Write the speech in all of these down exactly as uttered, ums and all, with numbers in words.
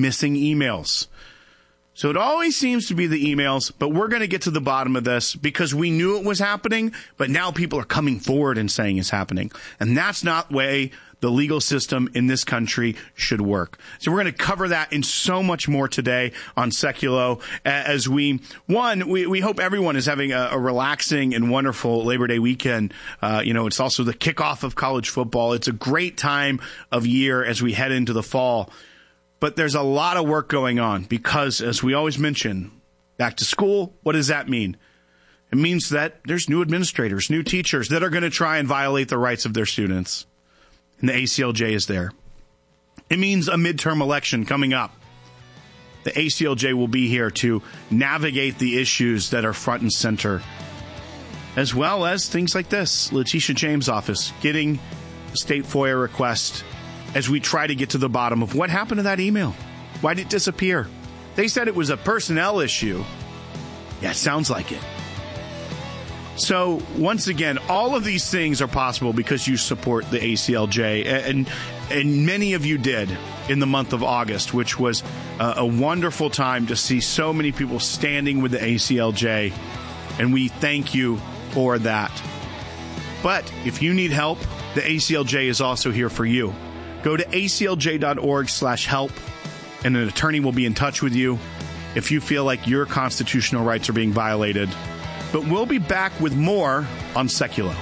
missing emails. So it always seems to be the emails, but we're going to get to the bottom of this because we knew it was happening, but now people are coming forward and saying it's happening. And that's not the way the legal system in this country should work. So we're going to cover that and so much more today on Seculo as we, one, we, we hope everyone is having a, a relaxing and wonderful Labor Day weekend. Uh, you know, it's also the kickoff of college football. It's a great time of year as we head into the fall. But there's a lot of work going on because, as we always mention, back to school, what does that mean? It means that there's new administrators, new teachers that are going to try and violate the rights of their students. And the A C L J is there. It means a midterm election coming up. The A C L J will be here to navigate the issues that are front and center, as well as things like this. Letitia James' office getting a state FOIA request as we try to get to the bottom of what happened to that email. Why did it disappear? They said it was a personnel issue. Yeah, it sounds like it. So, once again, all of these things are possible because you support the A C L J, and and many of you did in the month of August, which was a, a wonderful time to see so many people standing with the A C L J, and we thank you for that. But if you need help, the A C L J is also here for you. Go to A C L J dot org slash help, and an attorney will be in touch with you if you feel like your constitutional rights are being violated. But we'll be back with more on Seculo.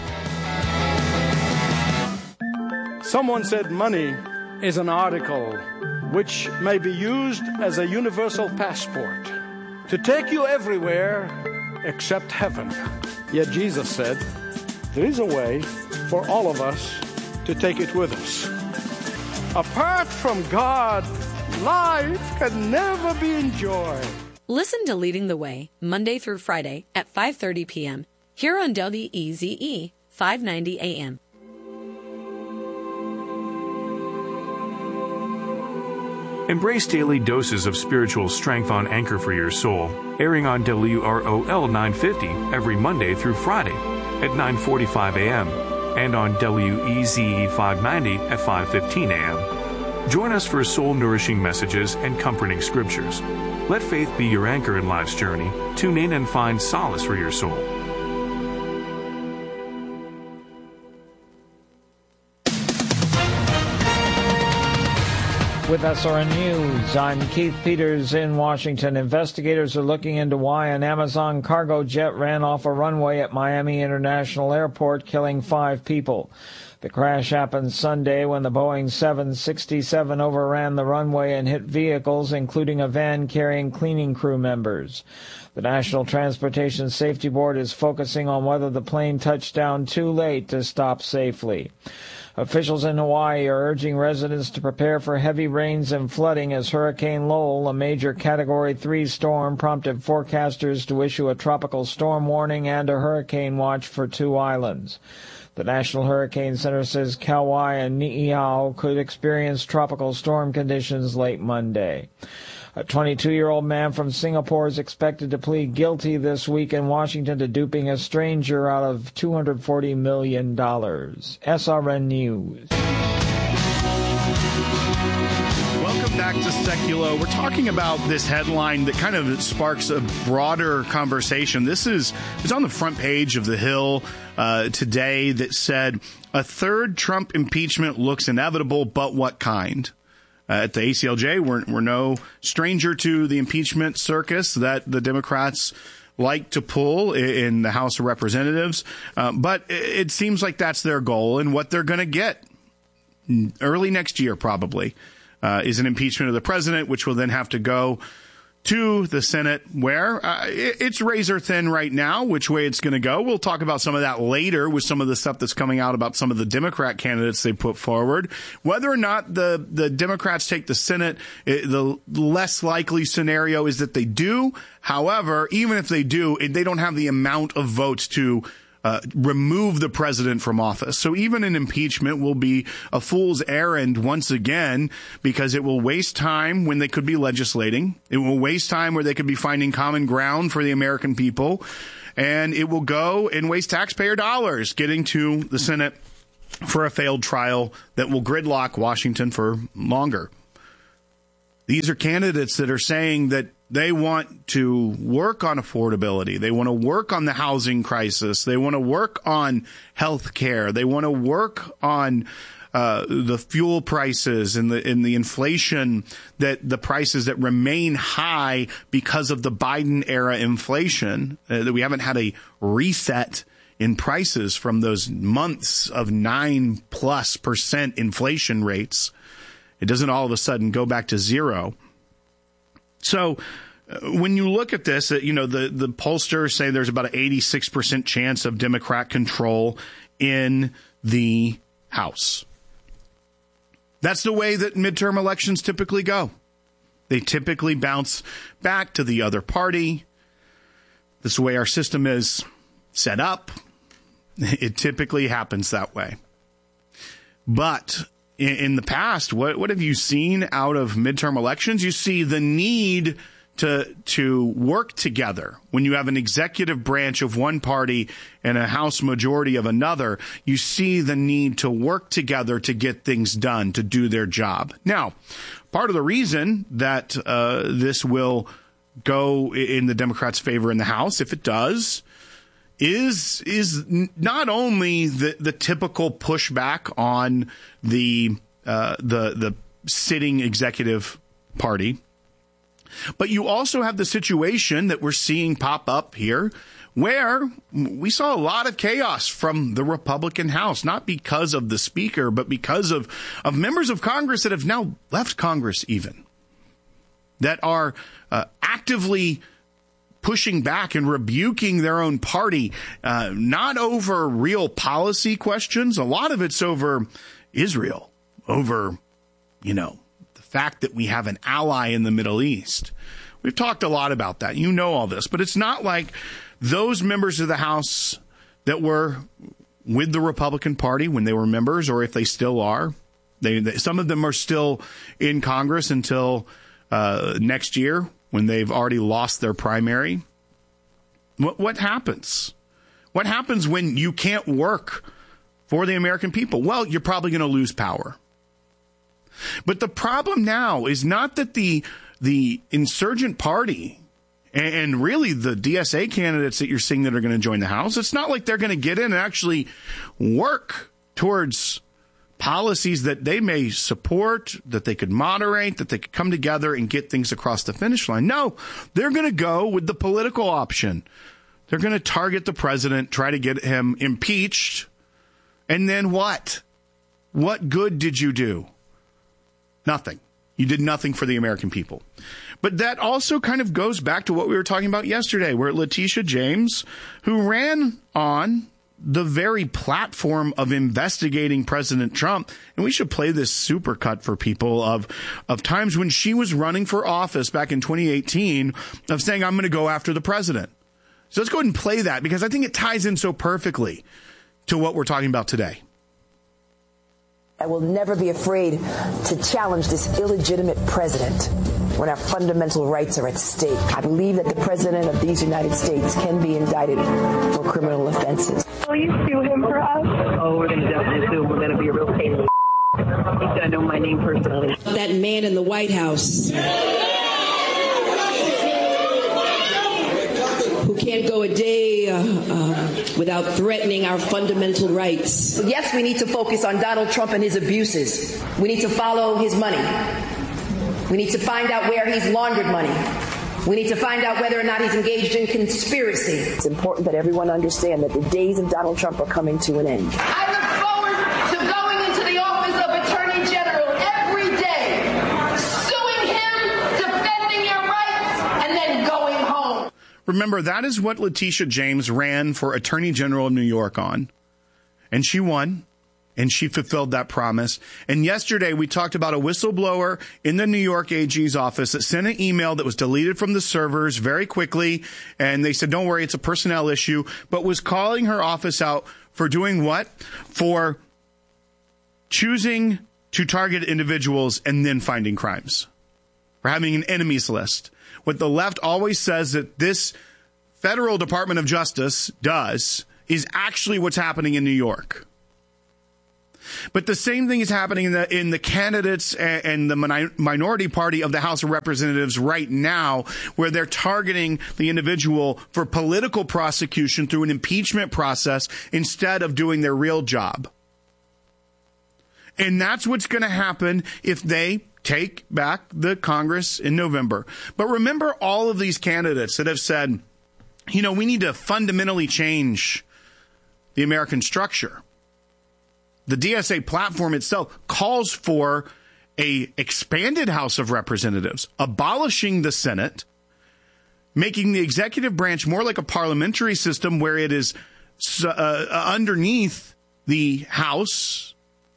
Someone said money is an article which may be used as a universal passport to take you everywhere except heaven. Yet Jesus said, there is a way for all of us to take it with us. Apart from God, life can never be enjoyed. Listen to Leading the Way, Monday through Friday at five thirty p.m. here on W E Z E, five ninety A M. Embrace daily doses of spiritual strength on Anchor for Your Soul, airing on W R O L nine fifty every Monday through Friday at nine forty-five a.m. and on W E Z E five ninety at five fifteen a.m. Join us for soul-nourishing messages and comforting scriptures. Let faith be your anchor in life's journey. Tune in and find solace for your soul. With S R N News, I'm Keith Peters in Washington. Investigators are looking into why an Amazon cargo jet ran off a runway at Miami International Airport, killing five people. The crash happened Sunday when the Boeing seven sixty-seven overran the runway and hit vehicles, including a van carrying cleaning crew members. The National Transportation Safety Board is focusing on whether the plane touched down too late to stop safely. Officials in Hawaii are urging residents to prepare for heavy rains and flooding as Hurricane Lowell, a major Category three storm, prompted forecasters to issue a tropical storm warning and a hurricane watch for two islands. The National Hurricane Center says Kauai and Ni'ihau could experience tropical storm conditions late Monday. A twenty-two-year-old man from Singapore is expected to plead guilty this week in Washington to duping a stranger out of two hundred forty million dollars. S R N News. Welcome back to Seculo. We're talking about this headline that kind of sparks a broader conversation. This is it's on the front page of The Hill uh, today that said, a third Trump impeachment looks inevitable, but what kind? Uh, at the A C L J, we're, we're no stranger to the impeachment circus that the Democrats like to pull in the House of Representatives. Uh, but it seems like that's their goal, and what they're going to get early next year probably uh, is an impeachment of the president, which will then have to go to the Senate, where uh, it's razor thin right now which way it's going to go. We'll talk about some of that later with some of the stuff that's coming out about some of the Democrat candidates they put forward. Whether or not the, the Democrats take the Senate, the less likely scenario is that they do. However, even if they do, they don't have the amount of votes to Uh, remove the president from office. So even an impeachment will be a fool's errand once again, because it will waste time when they could be legislating. It will waste time where they could be finding common ground for the American people. And it will go and waste taxpayer dollars getting to the Senate for a failed trial that will gridlock Washington for longer. These are candidates that are saying that they want to work on affordability. They want to work on the housing crisis. They want to work on health care. They want to work on uh, the fuel prices and the, and the inflation, that the prices that remain high because of the Biden era inflation, uh, that we haven't had a reset in prices from those months of nine plus percent inflation rates. It doesn't all of a sudden go back to zero. So uh, when you look at this, uh, you know, the, the pollsters say there's about an eighty-six percent chance of Democrat control in the House. That's the way that midterm elections typically go. They typically bounce back to the other party. That's the way our system is set up. It typically happens that way. But in, in the past, what, what have you seen out of midterm elections? You see the need to to work together. When you have an executive branch of one party and a House majority of another, you see the need to work together to get things done, to do their job. Now, part of the reason that uh, this will go in the Democrats' favor in the House, if it does, is is not only the, the typical pushback on the uh, the the sitting executive party, but you also have the situation that we're seeing pop up here, where we saw a lot of chaos from the Republican House, not because of the speaker, but because of, of members of Congress that have now left Congress even, that are uh, actively pushing back and rebuking their own party, uh, not over real policy questions. A lot of it's over Israel, over, you know, the fact that we have an ally in the Middle East. We've talked a lot about that. You know all this, but it's not like those members of the House that were with the Republican Party when they were members, or if they still are. They, they some of them are still in Congress until uh, next year, when they've already lost their primary. What, what happens? What happens when you can't work for the American people? Well, you're probably going to lose power. But the problem now is not that the the insurgent party and, and really the D S A candidates that you're seeing that are going to join the House, it's not like they're going to get in and actually work towards policies that they may support, that they could moderate, that they could come together and get things across the finish line. No, they're going to go with the political option. They're going to target the president, try to get him impeached. And then what? What good did you do? Nothing. You did nothing for the American people. But that also kind of goes back to what we were talking about yesterday, where Letitia James, who ran on the very platform of investigating President Trump, and we should play this supercut for people of of times when she was running for office back in twenty eighteen, of saying, I'm going to go after the president. So let's go ahead and play that, because I think it ties in so perfectly to what we're talking about today. I will never be afraid to challenge this illegitimate president when our fundamental rights are at stake. I believe that the president of these United States can be indicted for criminal offenses. Will you sue him for us? Oh, we're going to definitely sue him. We're going to be a real pain in the ass. He's going to know my name personally. That man in the White House who can't go a day uh, uh, without threatening our fundamental rights. Yes, we need to focus on Donald Trump and his abuses. We need to follow his money. We need to find out where he's laundered money. We need to find out whether or not he's engaged in conspiracy. It's important that everyone understand that the days of Donald Trump are coming to an end. I look forward to going into the office of Attorney General every day, suing him, defending your rights, and then going home. Remember, that is what Letitia James ran for Attorney General of New York on. And she won. And she fulfilled that promise. And yesterday we talked about a whistleblower in the New York A G's office that sent an email that was deleted from the servers very quickly. And they said, don't worry, it's a personnel issue, but was calling her office out for doing what? For choosing to target individuals and then finding crimes. For having an enemies list. What the left always says that this federal Department of Justice does is actually what's happening in New York. But the same thing is happening in the in the candidates and, and the min- minority party of the House of Representatives right now, where they're targeting the individual for political prosecution through an impeachment process instead of doing their real job. And that's what's going to happen if they take back the Congress in November. But remember all of these candidates that have said, you know, we need to fundamentally change the American structure. The D S A platform itself calls for a expanded House of Representatives, abolishing the Senate, making the executive branch more like a parliamentary system where it is uh, underneath the House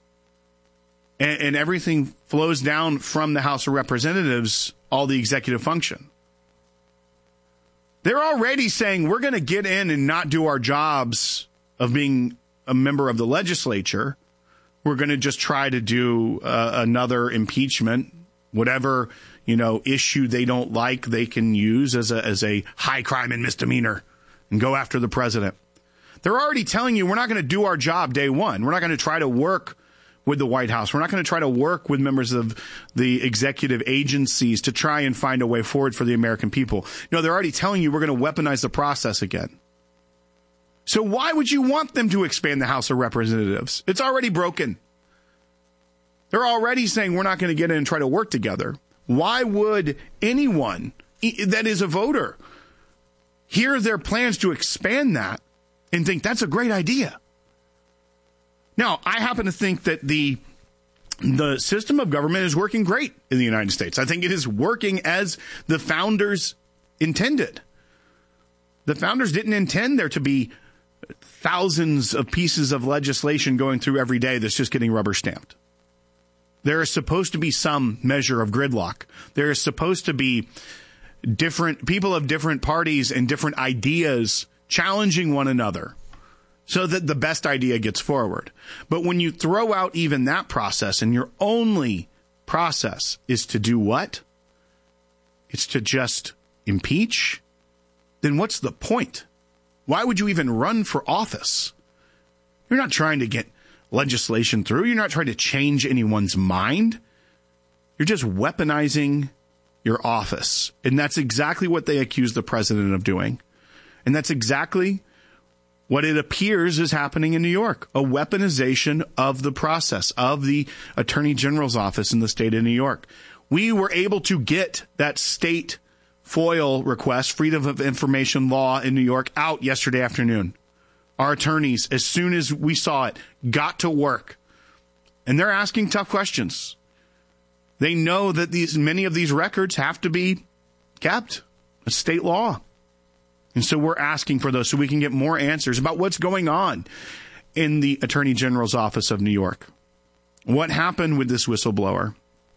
and, and everything flows down from the House of Representatives, all the executive function. They're already saying we're going to get in and not do our jobs of being a member of the legislature. We're going to just try to do uh, another impeachment, whatever, you know, issue they don't like, they can use as a as a high crime and misdemeanor and go after the president. They're already telling you we're not going to do our job day one. We're not going to try to work with the White House. We're not going to try to work with members of the executive agencies to try and find a way forward for the American people. No, they're already telling you we're going to weaponize the process again. So why would you want them to expand the House of Representatives? It's already broken. They're already saying we're not going to get in and try to work together. Why would anyone that is a voter hear their plans to expand that and think that's a great idea? Now, I happen to think that the the system of government is working great in the United States. I think it is working as the founders intended. The founders didn't intend there to be thousands of pieces of legislation going through every day that's just getting rubber stamped. There is supposed to be some measure of gridlock. There is supposed to be different people of different parties and different ideas challenging one another so that the best idea gets forward. But when you throw out even that process and your only process is to do what? It's to just impeach, then what's the point? Why would you even run for office? You're not trying to get legislation through. You're not trying to change anyone's mind. You're just weaponizing your office. And that's exactly what they accuse the president of doing. And that's exactly what it appears is happening in New York, a weaponization of the process, of the Attorney General's office in the state of New York. We were able to get that state FOIL request, Freedom of Information Law in New York, out yesterday afternoon. Our attorneys, as soon as we saw it, got to work. And they're asking tough questions. They know that these many of these records have to be kept. It's state law. And so we're asking for those so we can get more answers about what's going on in the Attorney General's office of New York. What happened with this whistleblower?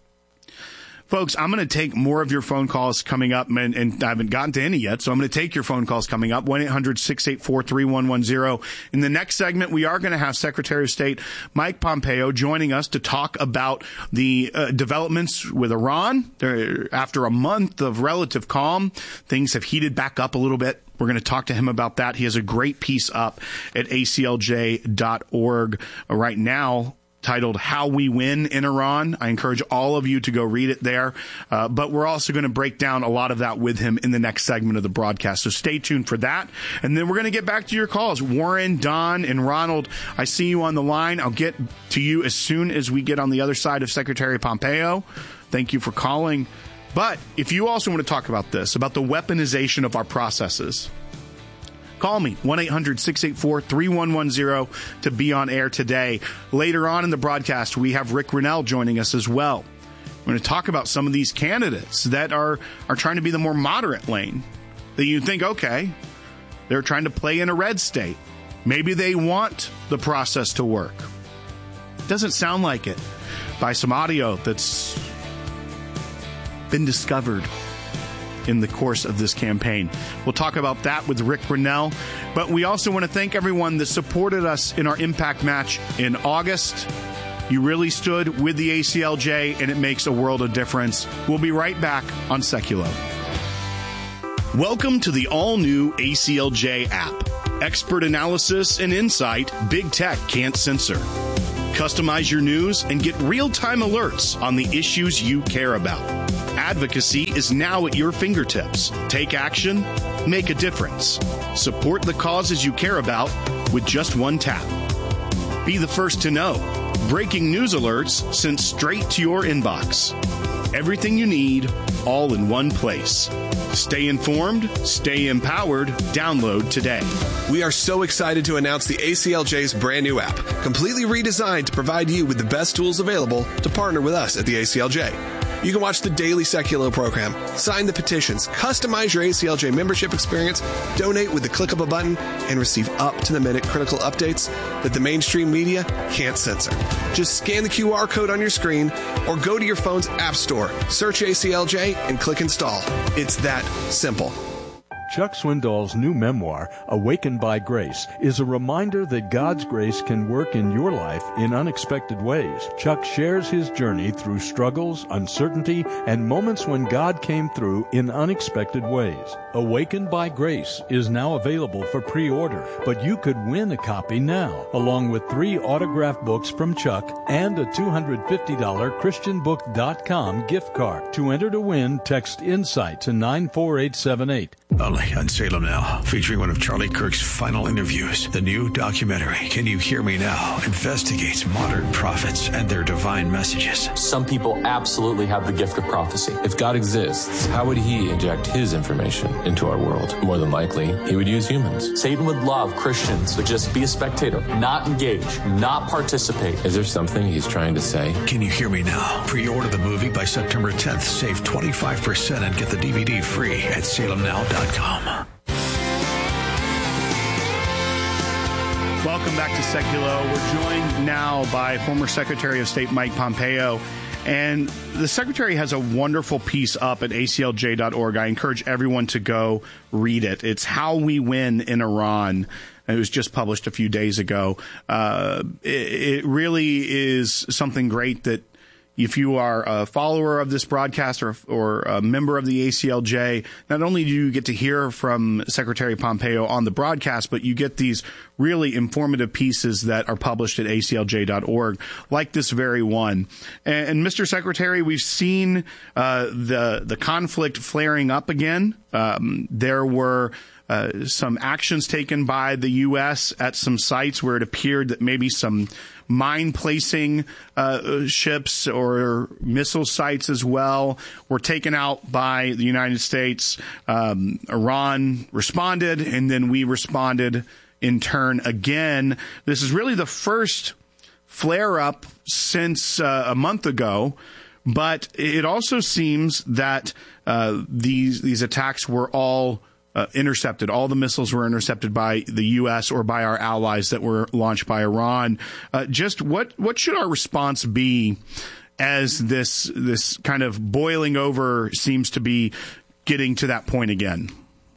Folks, I'm going to take more of your phone calls coming up, and, and I haven't gotten to any yet, so I'm going to take your phone calls coming up, one eight hundred six eight four three one one zero. In the next segment, we are going to have Secretary of State Mike Pompeo joining us to talk about the uh, developments with Iran. There, after a month of relative calm, things have heated back up a little bit. We're going to talk to him about that. He has a great piece up at A C L J dot org right now, titled How We Win in Iran. I encourage all of you to go read it there. Uh, but we're also going to break down a lot of that with him in the next segment of the broadcast. So stay tuned for that. And then we're going to get back to your calls. Warren, Don, and Ronald, I see you on the line. I'll get to you as soon as we get on the other side of Secretary Pompeo. Thank you for calling. But if you also want to talk about this, about the weaponization of our processes, call me, one eight hundred six eight four three one one zero to be on air today. Later on in the broadcast, we have Rick Grinnell joining us as well. We're going to talk about some of these candidates that are, are trying to be the more moderate lane. That you think, okay, they're trying to play in a red state. Maybe they want the process to work. It doesn't sound like it by some audio that's been discovered in the course of this campaign. We'll talk about that with Rick Grinnell. But we also want to thank everyone that supported us in our Impact Match in August. You really stood with the A C L J, and it makes a world of difference. We'll be right back on Seculo. Welcome to the all-new A C L J app. Expert analysis and insight Big Tech can't censor. Customize your news and get real-time alerts on the issues you care about. Advocacy is now at your fingertips. Take action, make a difference. Support the causes you care about with just one tap. Be the first to know. Breaking news alerts sent straight to your inbox. Everything you need, all in one place. Stay informed, stay empowered. Download today. We are so excited to announce the A C L J's brand new app, completely redesigned to provide you with the best tools available to partner with us at the A C L J. You can watch the daily Seculo program, sign the petitions, customize your A C L J membership experience, donate with the click of a button, and receive up-to-the-minute critical updates that the mainstream media can't censor. Just scan the Q R code on your screen or go to your phone's app store, search A C L J, and click install. It's that simple. Chuck Swindoll's new memoir, Awakened by Grace, is a reminder that God's grace can work in your life in unexpected ways. Chuck shares his journey through struggles, uncertainty, and moments when God came through in unexpected ways. Awakened by Grace is now available for pre-order, but you could win a copy now, along with three autographed books from Chuck and a two hundred fifty dollars Christian book dot com gift card. To enter to win, text INSIGHT to nine four eight seven eight. Only on Salem Now, featuring one of Charlie Kirk's final interviews. The new documentary, Can You Hear Me Now?, investigates modern prophets and their divine messages. Some people absolutely have the gift of prophecy. If God exists, how would he inject his information into our world? More than likely, he would use humans. Satan would love Christians to just be a spectator, not engage, not participate. Is there something he's trying to say? Can You Hear Me Now? Pre-order the movie by September tenth. Save twenty-five percent and get the D V D free at salem now dot com. Welcome back to Seculo. We're joined now by former Secretary of State Mike Pompeo. And the Secretary has a wonderful piece up at A C L J dot org. I encourage everyone to go read it. It's How We Win in Iran. It was just published a few days ago. Uh, it, it really is something great that if you are a follower of this broadcast or, or a member of the A C L J, not only do you get to hear from Secretary Pompeo on the broadcast, but you get these really informative pieces that are published at A C L J dot org, like this very one. And, and Mister Secretary, we've seen uh, the the conflict flaring up again. Um, there were uh, some actions taken by the U S at some sites where it appeared that maybe some mine placing uh, ships or missile sites as well were taken out by the United States. Um, Iran responded, and then we responded in turn again. This is really the first flare up since uh, a month ago. But it also seems that uh, these these attacks were all uh, intercepted. All the missiles were intercepted by the U S or by our allies that were launched by Iran. Uh, just what what should our response be as this this kind of boiling over seems to be getting to that point again?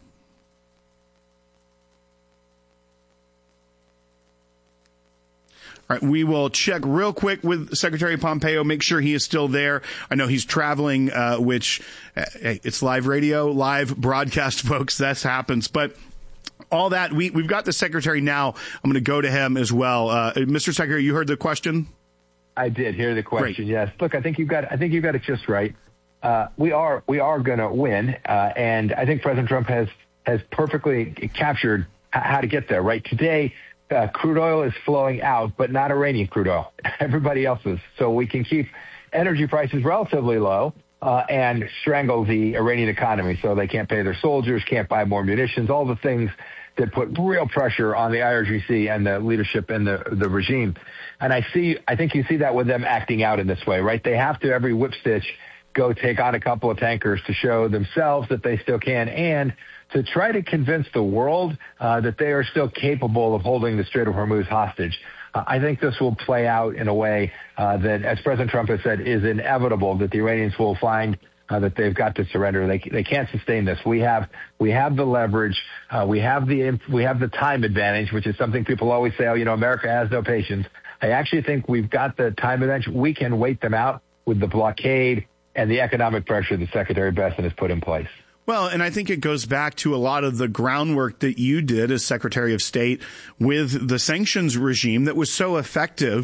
All right, we will check real quick with Secretary Pompeo, make sure he is still there. I know he's traveling, uh, which uh, it's live radio, live broadcast, folks. That happens. But all that, we, we've got the Secretary now. I'm going to go to him as well. Uh, Mister Secretary, you heard the question? I did hear the question, Great. Yes. Look, I think you've got I think you've got it just right. Uh, we are we are going to win, uh, and I think President Trump has, has perfectly captured how to get there, right? Today, Uh, crude oil is flowing out, but not Iranian crude oil. Everybody else is. So we can keep energy prices relatively low uh, and strangle the Iranian economy so they can't pay their soldiers, can't buy more munitions, all the things that put real pressure on the I R G C and the leadership and the, the regime. And I see, I think you see that with them acting out in this way, right? They have to, every whip stitch, go take on a couple of tankers to show themselves that they still can, and to try to convince the world uh, that they are still capable of holding the Strait of Hormuz hostage. Uh, I think this will play out in a way uh, that, as President Trump has said, is inevitable, that the Iranians will find uh, that they've got to surrender. They they can't sustain this. We have we have the leverage. Uh, we have the we have the time advantage, which is something people always say, oh, you know, America has no patience. I actually think we've got the time advantage. We can wait them out with the blockade and the economic pressure that Secretary Bessent has put in place. Well, and I think it goes back to a lot of the groundwork that you did as Secretary of State with the sanctions regime that was so effective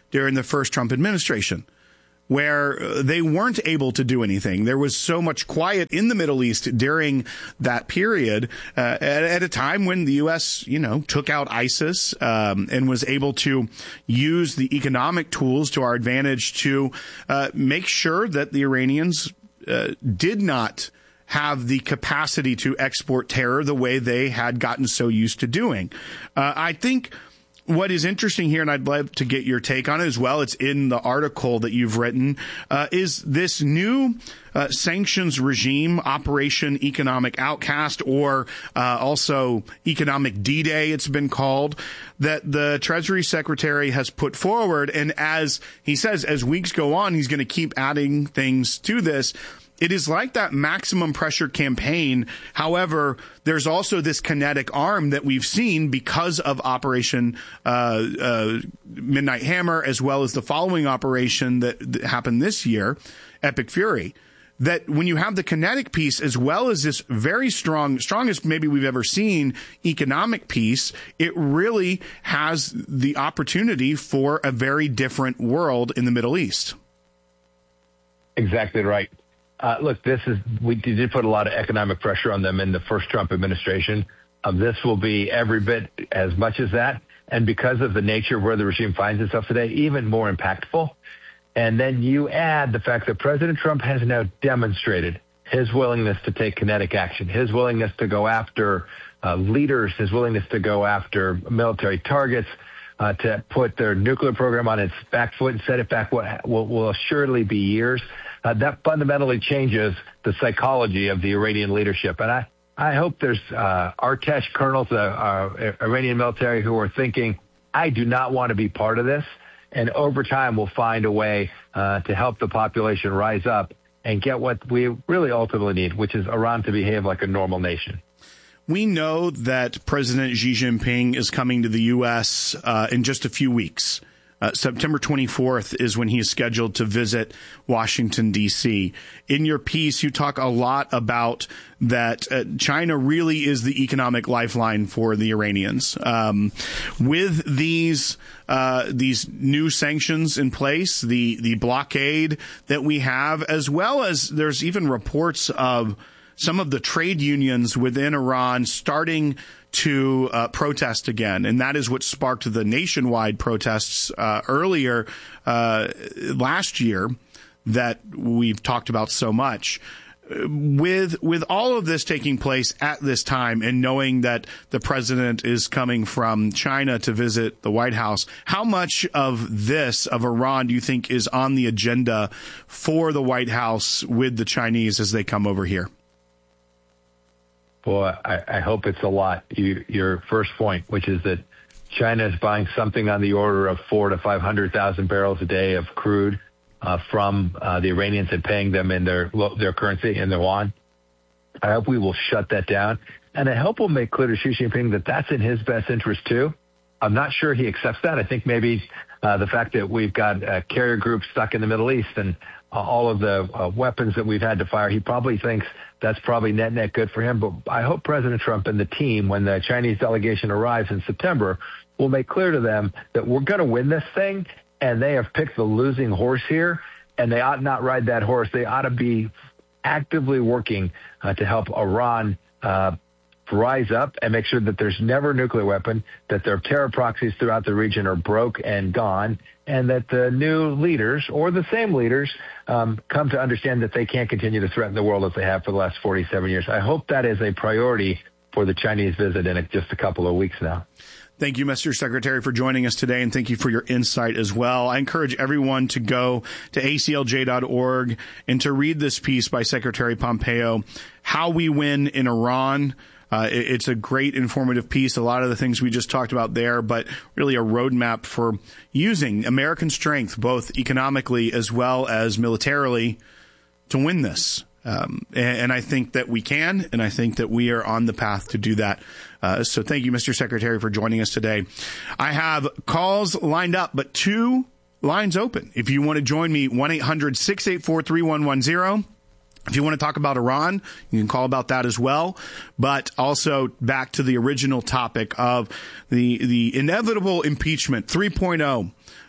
during the first Trump administration, where they weren't able to do anything. There was so much quiet in the Middle East during that period, uh, at, at a time when the U S, you know, took out ISIS um, and was able to use the economic tools to our advantage to uh, make sure that the Iranians uh, did not have the capacity to export terror the way they had gotten so used to doing. Uh, I think what is interesting here, and I'd love to get your take on it as well, it's in the article that you've written, uh, is this new uh, sanctions regime, Operation Economic Outcast, or uh, also Economic D-Day, it's been called, that the Treasury Secretary has put forward. And as he says, as weeks go on, he's going to keep adding things to this. It is like that maximum pressure campaign. However, there's also this kinetic arm that we've seen because of Operation uh, uh, Midnight Hammer, as well as the following operation that, that happened this year, Epic Fury. That when you have the kinetic piece as well as this very strong, strongest maybe we've ever seen economic piece, it really has the opportunity for a very different world in the Middle East. Exactly right. Uh, look, this is, we did put a lot of economic pressure on them in the first Trump administration. Um, this will be every bit as much as that. And because of the nature of where the regime finds itself today, even more impactful. And then you add the fact that President Trump has now demonstrated his willingness to take kinetic action, his willingness to go after uh, leaders, his willingness to go after military targets, uh, to put their nuclear program on its back foot and set it back what will, will assuredly be years. Uh, that fundamentally changes the psychology of the Iranian leadership. And I, I hope there's uh, Artesh colonels, uh, uh, Iranian military, who are thinking, I do not want to be part of this. And over time, we'll find a way uh, to help the population rise up and get what we really ultimately need, which is Iran to behave like a normal nation. We know that President Xi Jinping is coming to the U S uh, in just a few weeks. Uh, September twenty-fourth is when he is scheduled to visit Washington, D C. In your piece, you talk a lot about that uh, China really is the economic lifeline for the Iranians. Um, with these uh, these new sanctions in place, the, the blockade that we have, as well as there's even reports of some of the trade unions within Iran starting to uh, protest again. And that is what sparked the nationwide protests uh, earlier uh, last year that we've talked about so much. With with all of this taking place at this time and knowing that the president is coming from China to visit the White House, how much of this, of Iran, do you think is on the agenda for the White House with the Chinese as they come over here? Boy, I, I hope it's a lot. You, your first point, which is that China is buying something on the order of four to five hundred thousand barrels a day of crude uh, from uh, the Iranians and paying them in their their currency, in their yuan. I hope we will shut that down, and I hope we'll make clear to Xi Jinping that that's in his best interest too. I'm not sure he accepts that. I think maybe uh, the fact that we've got uh, carrier groups stuck in the Middle East and uh, all of the uh, weapons that we've had to fire, he probably thinks that's probably net net good for him. But I hope President Trump and the team, when the Chinese delegation arrives in September, will make clear to them that we're going to win this thing, and they have picked the losing horse here, and they ought not ride that horse. They ought to be actively working uh, to help Iran uh, rise up and make sure that there's never a nuclear weapon, that their terror proxies throughout the region are broke and gone, and that the new leaders, or the same leaders, um, come to understand that they can't continue to threaten the world as they have for the last forty-seven years. I hope that is a priority for the Chinese visit in just a couple of weeks now. Thank you, Mister Secretary, for joining us today, and thank you for your insight as well. I encourage everyone to go to A C L J dot org and to read this piece by Secretary Pompeo, How We Win in Iran. Uh, it, it's a great informative piece, a lot of the things we just talked about there, but really a roadmap for using American strength, both economically as well as militarily, to win this. Um, and, and I think that we can, and I think that we are on the path to do that. Uh, so thank you, Mister Secretary, for joining us today. I have calls lined up, but two lines open. If you want to join me, one eight hundred six eight four three one one zero. If you want to talk about Iran, you can call about that as well. But also back to the original topic of the, the inevitable impeachment three point oh.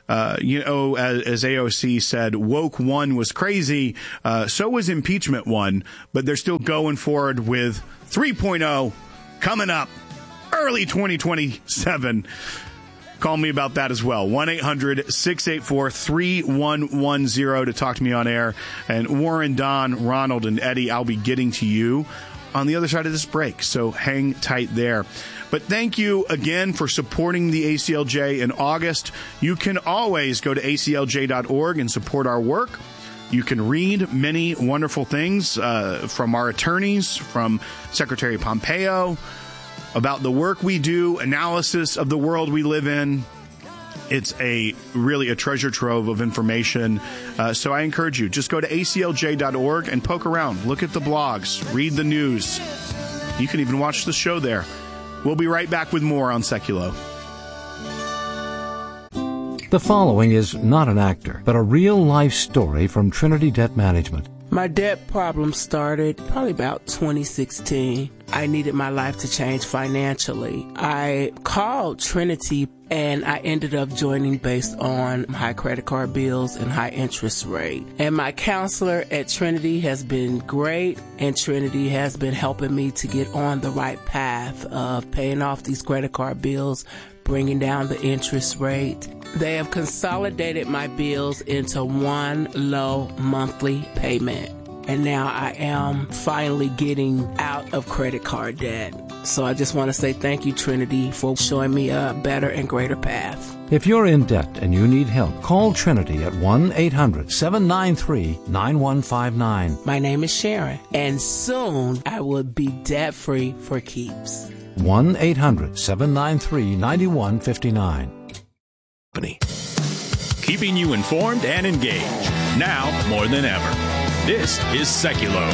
Uh, you know, as, as A O C said, woke one was crazy. Uh, so was impeachment one, but they're still going forward with three point oh coming up early twenty twenty-seven. Call me about that as well. one eight hundred six eight four three one one zero to talk to me on air. And Warren, Don, Ronald, and Eddie, I'll be getting to you on the other side of this break. So hang tight there. But thank you again for supporting the A C L J in August. You can always go to A C L J dot org and support our work. You can read many wonderful things uh, from our attorneys, from Secretary Pompeo, about the work we do, analysis of the world we live in. It's a really a treasure trove of information. Uh, so I encourage you, just go to A C L J dot org and poke around. Look at the blogs. Read the news. You can even watch the show there. We'll be right back with more on Seculo. The following is not an actor, but a real-life story from Trinity Debt Management. My debt problem started probably about twenty sixteen. I needed my life to change financially. I called Trinity and I ended up joining based on high credit card bills and high interest rate. And my counselor at Trinity has been great, and Trinity has been helping me to get on the right path of paying off these credit card bills, bringing down the interest rate. They have consolidated my bills into one low monthly payment. And now I am finally getting out of credit card debt. So I just want to say thank you, Trinity, for showing me a better and greater path. If you're in debt and you need help, call Trinity at one eight hundred seven nine three nine one five nine. My name is Sharon, and soon I will be debt-free for keeps. one eight hundred seven nine three nine one five nine. Keeping you informed and engaged, now more than ever. This is Seculo.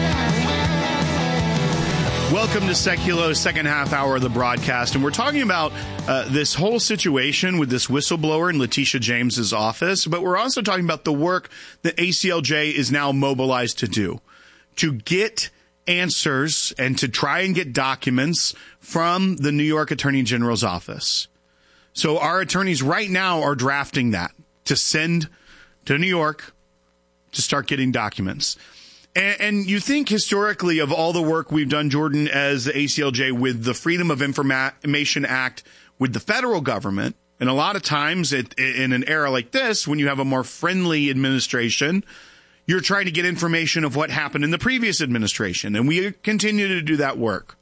Welcome to Seculo's second half hour of the broadcast, and we're talking about uh, this whole situation with this whistleblower in Letitia James's office, but we're also talking about the work that A C L J is now mobilized to do, to get answers and to try and get documents from the New York Attorney General's office. So our attorneys right now are drafting that to send to New York to start getting documents. And, and you think historically of all the work we've done, Jordan, as the A C L J with the Freedom of Information Act with the federal government, and a lot of times it, in an era like this, when you have a more friendly administration, you're trying to get information of what happened in the previous administration, and we continue to do that work.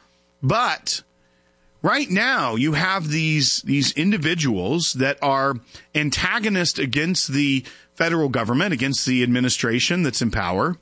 But right now, you have these these individuals that are antagonists against the federal government, against the administration that's in power.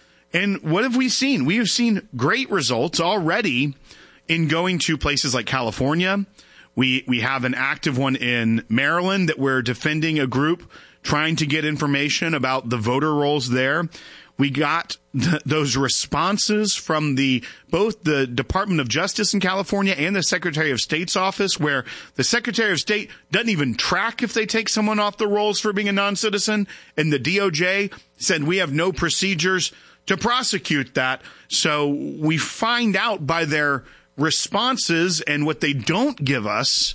And what have we seen? We have seen great results already in going to places like California. We we have an active one in Maryland that we're defending a group trying to get information about the voter rolls there. We got th- those responses from the both the Department of Justice in California and the Secretary of State's office, where the Secretary of State doesn't even track if they take someone off the rolls for being a non-citizen, and the D O J said we have no procedures to prosecute that. So we find out by their responses and what they don't give us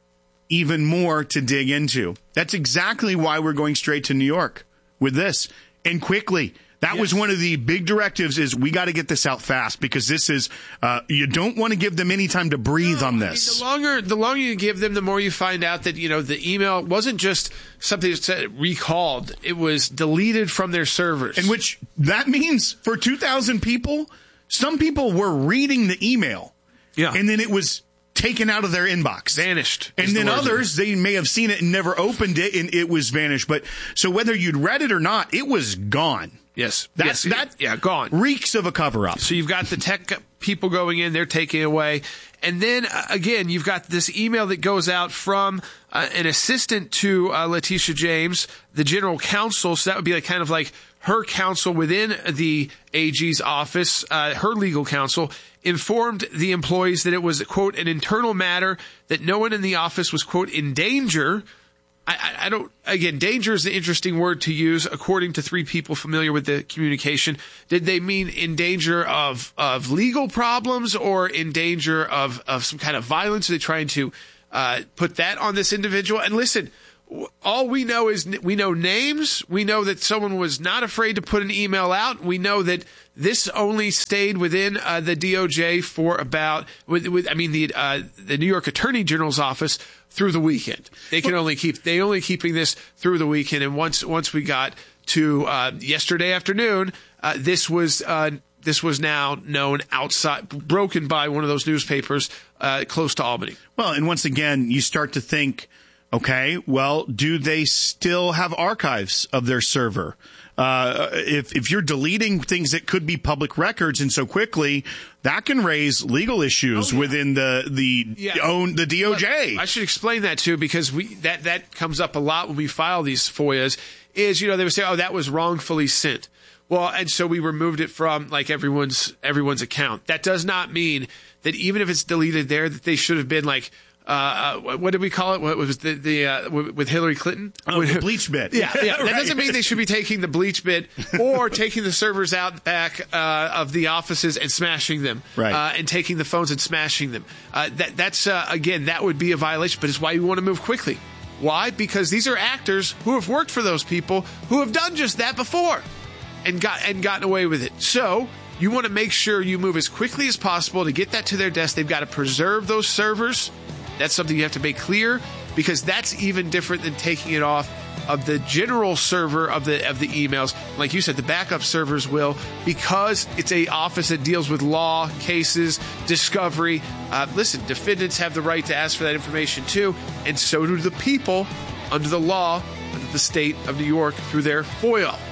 even more to dig into. That's exactly why we're going straight to New York with this, and quickly. That yes. was one of the big directives, is we got to get this out fast, because this is, uh, you don't want to give them any time to breathe no, on this. I mean, the longer, the longer you give them, the more you find out that, you know, the email wasn't just something that said recalled. It was deleted from their servers. And which, that means for two thousand people, some people were reading the email. Yeah. And then it was taken out of their inbox. Vanished. And then the others, they may have seen it and never opened it, and it was vanished. But so whether you'd read it or not, it was gone. Yes. That's, yes. That yeah, gone. Reeks of a cover-up. So you've got the tech people going in, they're taking away. And then, uh, again, you've got this email that goes out from uh, an assistant to uh, Letitia James, the general counsel. So that would be like kind of like her counsel within the A G's office, uh, her legal counsel, informed the employees that it was, quote, an internal matter, that no one in the office was, quote, in danger. I, I don't, again, danger is the interesting word to use, according to three people familiar with the communication. Did they mean in danger of, of legal problems, or in danger of, of some kind of violence? Are they trying to uh, put that on this individual? And listen, all we know is we know names. We know that someone was not afraid to put an email out. We know that this only stayed within uh, the D O J for about, with, with I mean, the uh, the New York Attorney General's office through the weekend. They can only keep they only keeping this through the weekend. And once once we got to uh, yesterday afternoon, uh, this was uh, this was now known outside, broken by one of those newspapers uh, close to Albany. Well, and once again, you start to think, okay, well, do they still have archives of their server? Uh, if, if you're deleting things that could be public records and so quickly, that can raise legal issues oh, yeah. within the, the yeah. own, the D O J. I should explain that too, because we, that, that comes up a lot when we file these F O I As is, you know, they would say, oh, that was wrongfully sent. Well, and so we removed it from like everyone's, everyone's account. That does not mean that even if it's deleted there, that they should have been like, Uh, uh, what did we call it? What was the, the, uh, with Hillary Clinton? Oh, the bleach bit. Yeah, yeah. That right. doesn't mean they should be taking the bleach bit or taking the servers out back, uh, of the offices and smashing them. Right. Uh, and taking the phones and smashing them. Uh, that, that's, uh, again, that would be a violation, but it's why we want to move quickly. Why? Because these are actors who have worked for those people who have done just that before and got, and gotten away with it. So, you want to make sure you move as quickly as possible to get that to their desk. They've got to preserve those servers. That's something you have to make clear, because that's even different than taking it off of the general server of the of the emails. Like you said, the backup servers will, because it's a office that deals with law, cases, discovery. Uh, listen, defendants have the right to ask for that information too, and so do the people under the law, under the state of New York through their F O I A.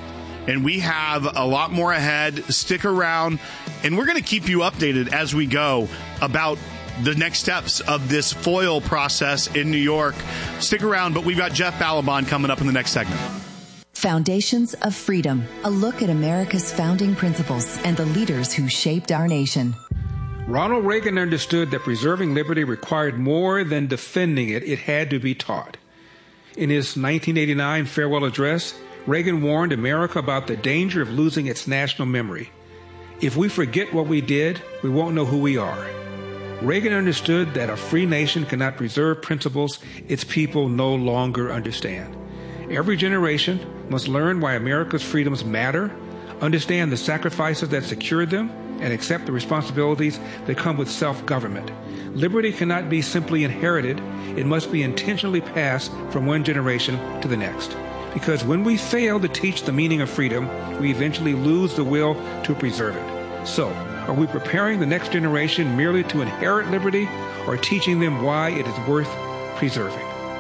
And we have a lot more ahead. Stick around, and we're going to keep you updated as we go about the next steps of this F O I L process in New York. Stick around, but we've got Jeff Balaban coming up in the next segment. Foundations of Freedom, a look at America's founding principles and the leaders who shaped our nation. Ronald Reagan understood that preserving liberty required more than defending it. It had to be taught. In his nineteen eighty-nine farewell address, Reagan warned America about the danger of losing its national memory. If we forget what we did, we won't know who we are. Reagan understood that a free nation cannot preserve principles its people no longer understand. Every generation must learn why America's freedoms matter, understand the sacrifices that secured them, and accept the responsibilities that come with self-government. Liberty cannot be simply inherited. It must be intentionally passed from one generation to the next. Because when we fail to teach the meaning of freedom, we eventually lose the will to preserve it. So, are we preparing the next generation merely to inherit liberty, or teaching them why it is worth preserving?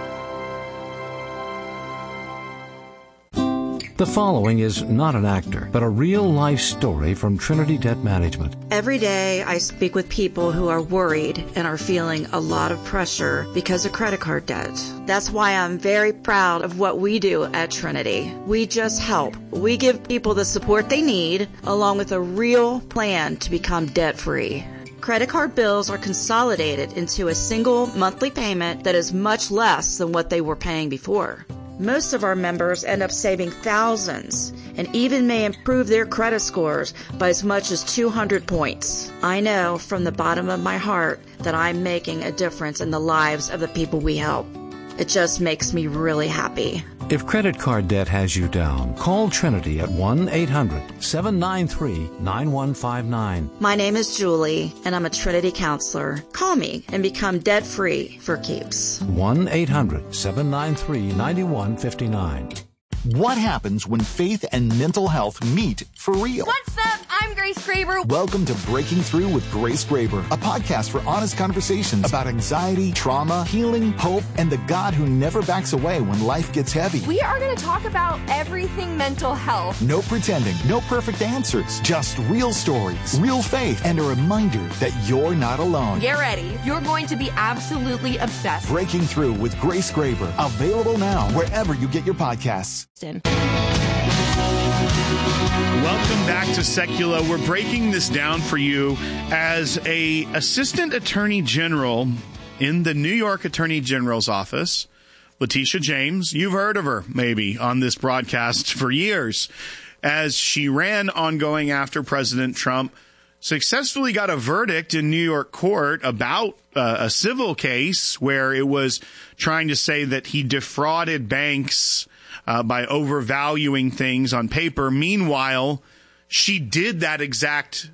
The following is not an actor, but a real-life story from Trinity Debt Management. Every day I speak with people who are worried and are feeling a lot of pressure because of credit card debt. That's why I'm very proud of what we do at Trinity. We just help. We give people the support they need, along with a real plan to become debt-free. Credit card bills are consolidated into a single monthly payment that is much less than what they were paying before. Most of our members end up saving thousands and even may improve their credit scores by as much as two hundred points. I know from the bottom of my heart that I'm making a difference in the lives of the people we help. It just makes me really happy. If credit card debt has you down, call Trinity at one eight hundred seven nine three nine one five nine. My name is Julie, and I'm a Trinity counselor. Call me and become debt-free for keeps. one eight hundred seven nine three nine one five nine. What happens when faith and mental health meet for real? What's up? I'm Grace Graber. Welcome to Breaking Through with Grace Graber, a podcast for honest conversations about anxiety, trauma, healing, hope, and the God who never backs away when life gets heavy. We are going to talk about everything mental health. No pretending, no perfect answers, just real stories, real faith, and a reminder that you're not alone. Get ready. You're going to be absolutely obsessed. Breaking Through with Grace Graber, available now wherever you get your podcasts. Welcome back to Secular. We're breaking this down for you as a assistant attorney general in the New York Attorney General's office, Letitia James. You've heard of her maybe on this broadcast for years, as she ran on going after President Trump, successfully got a verdict in New York court about uh, a civil case where it was trying to say that he defrauded banks uh, by overvaluing things on paper. Meanwhile, she did that exact